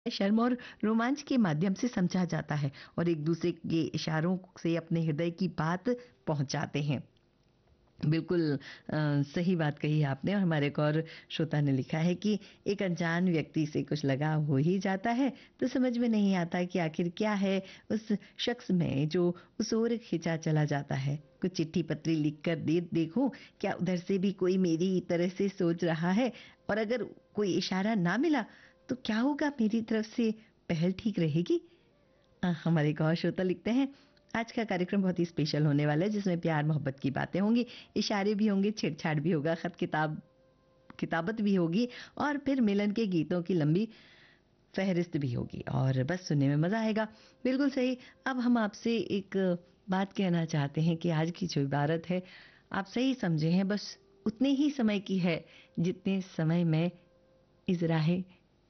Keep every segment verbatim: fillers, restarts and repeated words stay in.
शर्म और रोमांच के माध्यम से समझा जाता है और एक दूसरे के इशारों से अपने हृदय की बात पहुंचाते हैं। बिल्कुल अ, सही बात कही आपने। और हमारे एक और श्रोता ने लिखा है कि एक अनजान व्यक्ति से कुछ लगाव हो ही जाता है तो समझ में नहीं आता कि आखिर क्या है उस शख्स में जो उस ओर खिंचा चला जाता है। कुछ चिट्ठी पत्री लिख कर दे देखूं क्या उधर से भी कोई मेरी तरह से सोच रहा है, और अगर कोई इशारा ना मिला तो क्या होगा, मेरी तरफ से पहल ठीक रहेगी। अ, हमारे एक और श्रोता लिखते हैं, आज का कार्यक्रम बहुत ही स्पेशल होने वाला है जिसमें प्यार मोहब्बत की बातें होंगी, इशारे भी होंगे, छेड़छाड़ भी होगा, खत किताब किताबत भी होगी और फिर मिलन के गीतों की लंबी फहरिस्त भी होगी और बस सुनने में मजा आएगा। बिल्कुल सही। अब हम आपसे एक बात कहना चाहते हैं कि आज की जो इबारत है आप सही समझे हैं, बस उतने ही समय की है जितने समय में इजराहे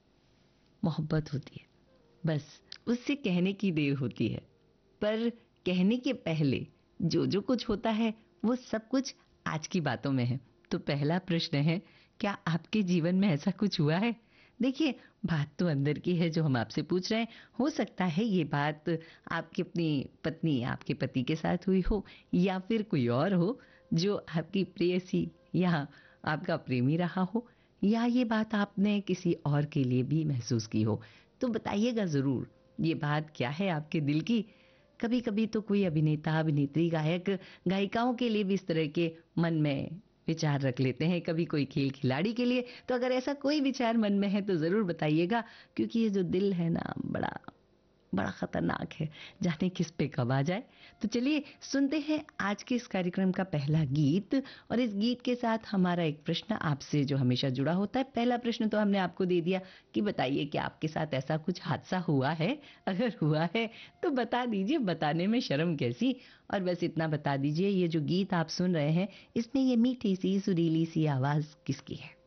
मोहब्बत होती है। बस उससे कहने की देर होती है, पर कहने के पहले जो जो कुछ होता है वो सब कुछ आज की बातों में है। तो पहला प्रश्न है, क्या आपके जीवन में ऐसा कुछ हुआ है? देखिए, बात तो अंदर की है जो हम आपसे पूछ रहे हैं। हो सकता है ये बात आपकी अपनी पत्नी आपके पति के साथ हुई हो, या फिर कोई और हो जो आपकी प्रेयसी या आपका प्रेमी रहा हो, या ये बात आपने किसी और के लिए भी महसूस की हो। तो बताइएगा ज़रूर, ये बात क्या है आपके दिल की? कभी-कभी तो कोई अभिनेता, अभिनेत्री, गायक, गायिकाओं के लिए भी इस तरह के मन में विचार रख लेते हैं, कभी कोई खेल खिलाड़ी के लिए। तो अगर ऐसा कोई विचार मन में है तो ज़रूर बताइएगा, क्योंकि ये जो दिल है ना, बड़ा बड़ा खतरनाक है, जाने किस पे कब आ जाए। तो चलिए सुनते हैं आज के इस कार्यक्रम का पहला गीत, और इस गीत के साथ हमारा एक प्रश्न आपसे जो हमेशा जुड़ा होता है। पहला प्रश्न तो हमने आपको दे दिया कि बताइए कि आपके साथ ऐसा कुछ हादसा हुआ है? अगर हुआ है तो बता दीजिए, बताने में शर्म कैसी। और बस इतना बता दीजिए, ये जो गीत आप सुन रहे हैं इसमें ये मीठी सी सुरीली सी आवाज किसकी है?